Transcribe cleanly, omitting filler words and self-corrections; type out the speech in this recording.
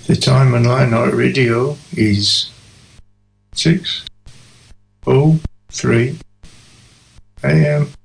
The time on Late Night Radio is 6:03 a.m.